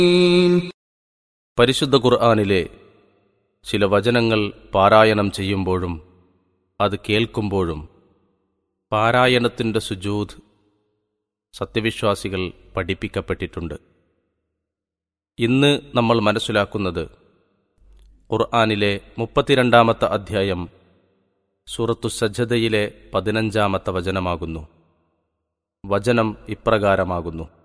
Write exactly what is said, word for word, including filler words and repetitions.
പരിശുദ്ധ ഖുർആനിലെ ചില വചനങ്ങൾ പാരായണം ചെയ്യുമ്പോഴും അത് കേൾക്കുമ്പോഴും പാരായണത്തിൻ്റെ സുജൂദ് സത്യവിശ്വാസികൾ പഠിപ്പിക്കപ്പെട്ടിട്ടുണ്ട്. ഇന്ന് നമ്മൾ മനസ്സിലാക്കുന്നത് ഖുർആനിലെ മുപ്പത്തിരണ്ടാമത്തെ അധ്യായം സൂറത്തു സജ്ജദയിലെ പതിനഞ്ചാമത്തെ വചനമാകുന്നു. വചനം ഇപ്രകാരമാകുന്നു: